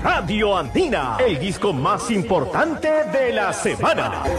Radio Andina, el disco más importante de la semana.